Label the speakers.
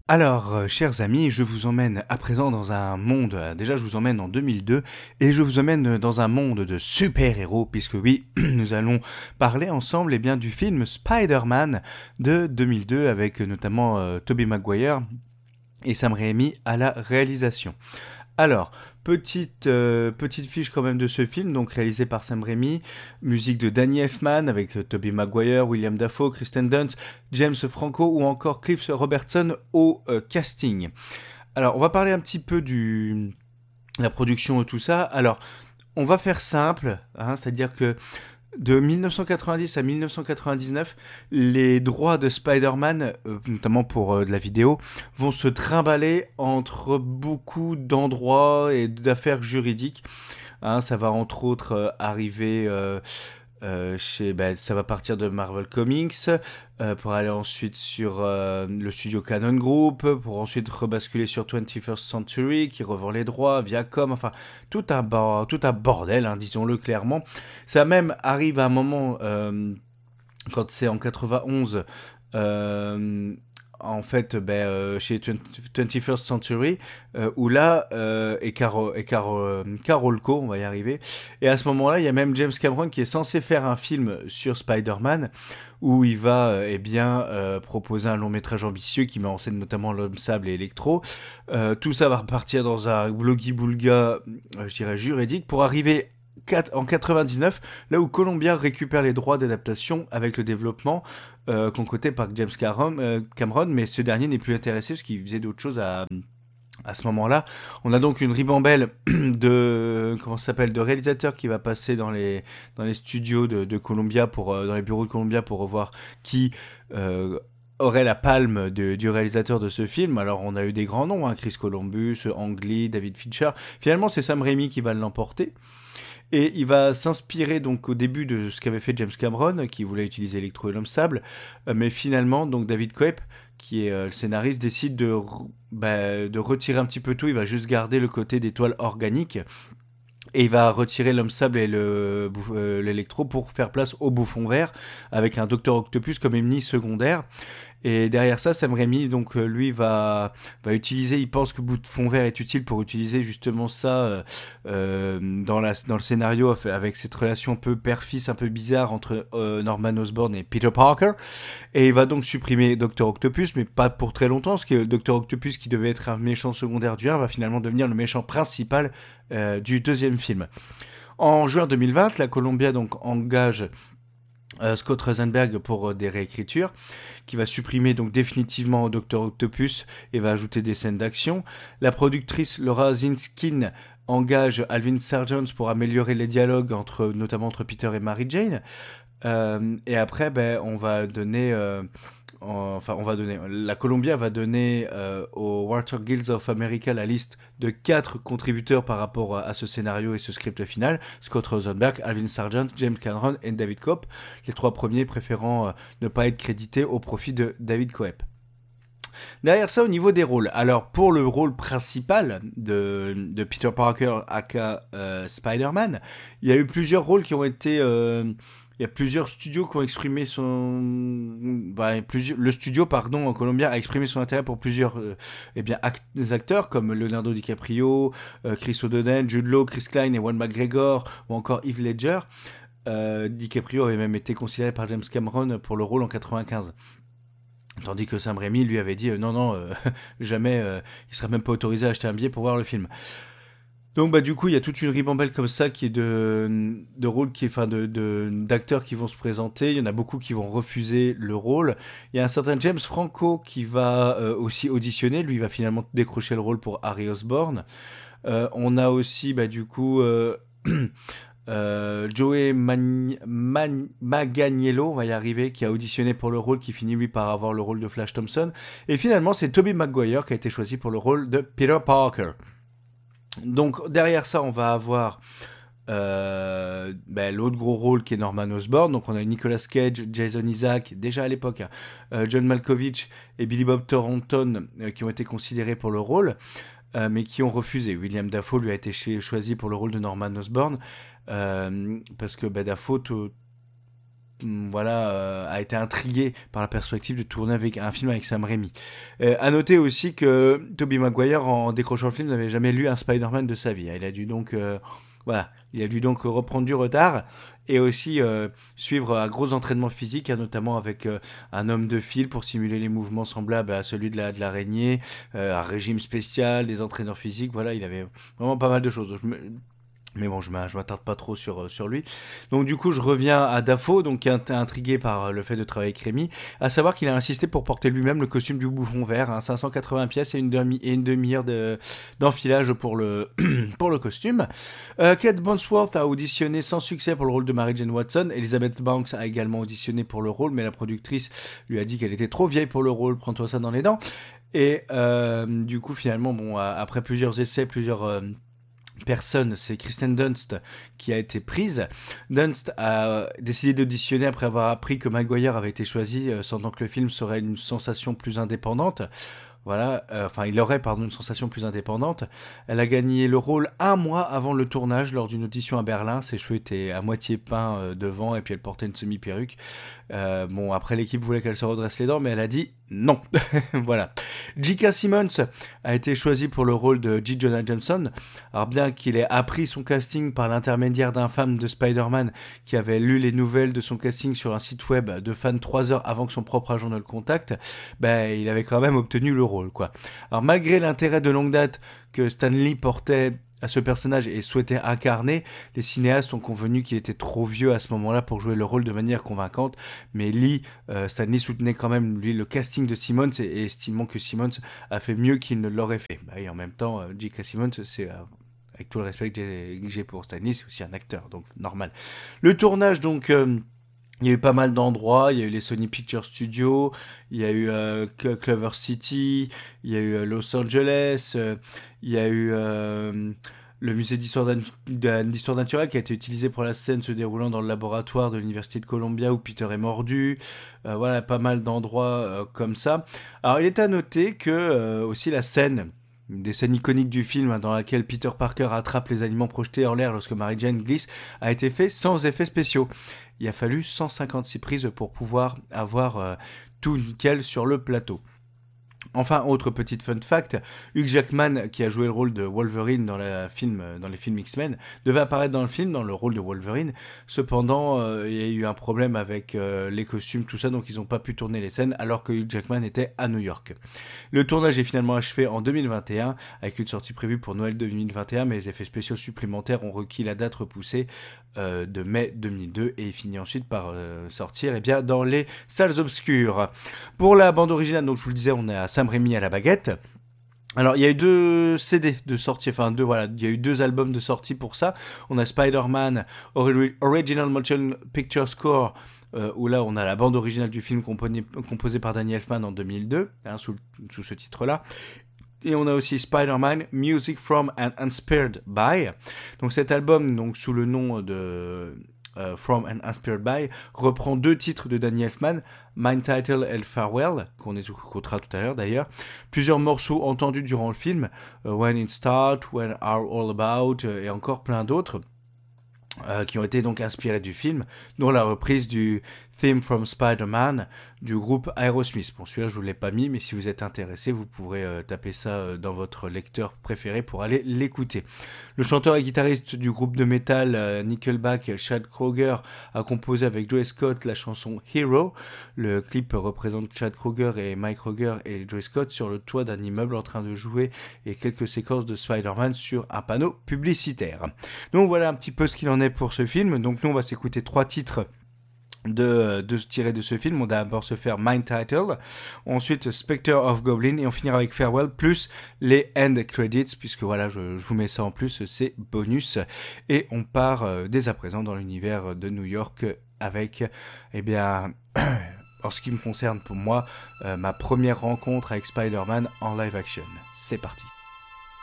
Speaker 1: Alors, chers amis, je vous emmène à présent dans un monde, déjà je vous emmène en 2002, et je vous emmène dans un monde de super-héros, puisque oui, nous allons parler ensemble bien, du film Spider-Man de 2002, avec notamment Tobey Maguire et Sam Raimi à la réalisation. Alors, petite fiche quand même de ce film, donc réalisé par Sam Raimi, musique de Danny Elfman avec Tobey Maguire, William Dafoe, Kristen Dunst, James Franco ou encore Cliff Robertson au casting. Alors, on va parler un petit peu de la production et tout ça. Alors, on va faire simple, c'est-à-dire que de 1990 à 1999, les droits de Spider-Man, notamment pour de la vidéo, vont se trimballer entre beaucoup d'endroits et d'affaires juridiques. Ça va entre autres arriver ça va partir de Marvel Comics pour aller ensuite sur le studio Canon Group, pour ensuite rebasculer sur 21st Century qui revend les droits, Viacom, enfin tout un bordel, disons-le clairement. Ça même arrive à un moment, quand c'est en 91, en fait, chez 21st Century, où là, Carolco, on va y arriver. Et à ce moment-là, il y a même James Cameron qui est censé faire un film sur Spider-Man, où il va proposer un long métrage ambitieux qui met en scène notamment l'Homme Sable et Electro. Tout ça va repartir dans un bloggy-boulga, je dirais, juridique, pour arriver en 99, là où Columbia récupère les droits d'adaptation avec le développement concocté par James Cameron, mais ce dernier n'est plus intéressé parce qu'il faisait d'autres choses à ce moment-là. On a donc une ribambelle de réalisateurs qui va passer dans les studios de Columbia dans les bureaux de Columbia pour revoir qui aurait la palme du réalisateur de ce film. Alors on a eu des grands noms, Chris Columbus, Ang Lee, David Fincher. Finalement c'est Sam Raimi qui va l'emporter. Et il va s'inspirer donc au début de ce qu'avait fait James Cameron, qui voulait utiliser Electro et l'Homme Sable, mais finalement donc David Koepp, qui est le scénariste, décide de retirer un petit peu tout. Il va juste garder le côté des toiles organiques. Et il va retirer l'Homme Sable et l'Electro pour faire place au Bouffon Vert, avec un Docteur Octopus comme ennemi secondaire. Et derrière ça, Sam Raimi, donc lui va utiliser, il pense que Bouffon Vert est utile pour utiliser justement ça dans le scénario, avec cette relation un peu père-fils, un peu bizarre entre Norman Osborn et Peter Parker. Et il va donc supprimer Docteur Octopus, mais pas pour très longtemps, parce que Docteur Octopus, qui devait être un méchant secondaire du 1, va finalement devenir le méchant principal du deuxième film. En juin 2020, la Columbia donc engage Scott Rosenberg pour des réécritures, qui va supprimer donc définitivement Dr Octopus et va ajouter des scènes d'action. La productrice Laura Zinskin engage Alvin Sargent pour améliorer les dialogues notamment entre Peter et Mary Jane. Et après, la Columbia va donner au Writer Guild of America la liste de 4 contributeurs par rapport à ce scénario et ce script final: Scott Rosenberg, Alvin Sargent, James Cameron et David Koepp, les 3 premiers préférant ne pas être crédités au profit de David Koepp. Derrière ça, au niveau des rôles, alors pour le rôle principal de Peter Parker aka Spider-Man, il y a eu plusieurs rôles qui ont été... il y a plusieurs studios qui ont exprimé le studio, en Columbia, a exprimé son intérêt pour plusieurs acteurs comme Leonardo DiCaprio, Chris O'Donnell, Jude Law, Chris Klein, Ewan McGregor ou encore Heath Ledger. DiCaprio avait même été considéré par James Cameron pour le rôle en 95. Tandis que Sam Raimi lui avait dit non, jamais, il serait même pas autorisé à acheter un billet pour voir le film. Donc du coup il y a toute une ribambelle comme ça qui est de rôles d'acteurs qui vont se présenter. Il y en a beaucoup qui vont refuser le rôle. Il y a un certain James Franco qui va aussi auditionner. Lui il va finalement décrocher le rôle pour Harry Osborn. On a aussi Joey Manganiello, on va y arriver, qui a auditionné pour le rôle, qui finit lui par avoir le rôle de Flash Thompson. Et finalement c'est Tobey Maguire qui a été choisi pour le rôle de Peter Parker. Donc derrière ça, on va avoir l'autre gros rôle qui est Norman Osborn. Donc on a Nicolas Cage, Jason Isaac, déjà à l'époque, John Malkovich et Billy Bob Thornton qui ont été considérés pour le rôle, mais qui ont refusé. William Dafoe lui a été choisi pour le rôle de Norman Osborn parce que Dafoe a été intrigué par la perspective de tourner avec un film avec Sam Raimi. À noter aussi que Tobey Maguire, en décrochant le film, n'avait jamais lu un Spider-Man de sa vie. Il a dû donc reprendre du retard et aussi suivre un gros entraînement physique, notamment avec un homme de fil pour simuler les mouvements semblables à celui de l'araignée, un régime spécial, des entraîneurs physiques. Voilà, il avait vraiment pas mal de choses. Mais bon, je m'attarde pas trop sur lui. Donc du coup, je reviens à Dafoe, donc qui est intrigué par le fait de travailler avec Rémi, à savoir qu'il a insisté pour porter lui-même le costume du bouffon vert, 580 pièces et une demi-heure d'enfilage pour le pour le costume. Kate Bosworth a auditionné sans succès pour le rôle de Mary Jane Watson. Elizabeth Banks a également auditionné pour le rôle, mais la productrice lui a dit qu'elle était trop vieille pour le rôle. Prends-toi ça dans les dents. Et du coup, finalement, après plusieurs essais, plusieurs personne, c'est Kristen Dunst qui a été prise. Dunst a décidé d'auditionner après avoir appris que Maguire avait été choisi, sentant que le film serait une sensation plus indépendante. Voilà, il aurait, une sensation plus indépendante. Elle a gagné le rôle un mois avant le tournage lors d'une audition à Berlin. Ses cheveux étaient à moitié peints devant et puis elle portait une semi-perruque. Après l'équipe voulait qu'elle se redresse les dents, mais elle a dit non. Voilà. J.K. Simmons a été choisi pour le rôle de J. Jonah Jameson. Alors bien qu'il ait appris son casting par l'intermédiaire d'un fan de Spider-Man qui avait lu les nouvelles de son casting sur un site web de fans 3 heures avant que son propre agent ne le contacte, il avait quand même obtenu le rôle, quoi. Alors malgré l'intérêt de longue date que Stan Lee portait à ce personnage et souhaitait incarner, les cinéastes ont convenu qu'il était trop vieux à ce moment-là pour jouer le rôle de manière convaincante, mais Stan Lee soutenait quand même le casting de Simmons et estimant que Simmons a fait mieux qu'il ne l'aurait fait. Et en même temps, J.K. Simmons, c'est avec tout le respect que j'ai pour Stan Lee, c'est aussi un acteur, donc normal. Le tournage, donc il y a eu pas mal d'endroits, il y a eu les Sony Pictures Studios, il y a eu Clover City, il y a eu Los Angeles, il y a eu le musée d'histoire naturelle qui a été utilisé pour la scène se déroulant dans le laboratoire de l'université de Columbia où Peter est mordu. Voilà, pas mal d'endroits comme ça. Alors il est à noter que aussi la scène, une des scènes iconiques du film dans laquelle Peter Parker attrape les aliments projetés en l'air lorsque Mary Jane glisse, a été fait sans effets spéciaux. Il a fallu 156 prises pour pouvoir avoir tout nickel sur le plateau. Enfin, autre petite fun fact, Hugh Jackman, qui a joué le rôle de Wolverine dans les films X-Men, devait apparaître dans le film dans le rôle de Wolverine. Cependant, il y a eu un problème avec les costumes, tout ça, donc ils n'ont pas pu tourner les scènes alors que Hugh Jackman était à New York. Le tournage est finalement achevé en 2021, avec une sortie prévue pour Noël 2021, mais les effets spéciaux supplémentaires ont requis la date repoussée de mai 2002 et finit ensuite par sortir dans les salles obscures. Pour la bande originale, donc je vous le disais, on est à Sam Raimi à la baguette. Alors, il y a eu 2 CD de sortie, il y a eu 2 albums de sortie pour ça. On a Spider-Man Original Motion Picture Score, où là, on a la bande originale du film composée par Danny Elfman en 2002, sous ce titre-là. Et on a aussi Spider-Man Music from and Inspired by. Donc cet album, donc sous le nom de From and Inspired by, reprend 2 titres de Danny Elfman, Mind Title et Farewell, qu'on écoutera tout à l'heure d'ailleurs, plusieurs morceaux entendus durant le film, When It Start, When Are All About, et encore plein d'autres, qui ont été donc inspirés du film, dont la reprise du Theme from Spider-Man du groupe Aerosmith. Bon, celui-là, je vous l'ai pas mis, mais si vous êtes intéressé, vous pourrez taper ça dans votre lecteur préféré pour aller l'écouter. Le chanteur et guitariste du groupe de métal Nickelback, Chad Kroeger, a composé avec Joe Scott la chanson Hero. Le clip représente Chad Kroeger et Mike Kroeger et Joe Scott sur le toit d'un immeuble en train de jouer et quelques séquences de Spider-Man sur un panneau publicitaire. Donc voilà un petit peu ce qu'il en est pour ce film. Donc nous, on va s'écouter 3 titres tiré de ce film. On va d'abord se faire Mind Title, ensuite Spectre of Goblin et on finira avec Farewell plus les end credits, puisque voilà, je vous mets ça en plus, c'est bonus, et on part dès à présent dans l'univers de New York avec en ce qui me concerne pour moi, ma première rencontre avec Spider-Man en live action. C'est parti.